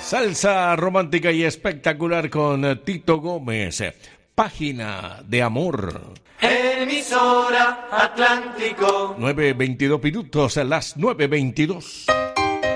Salsa romántica y espectacular con Tito Gómez. Página de amor. Emisora Atlántico. 9:22 minutos, a las 9:22.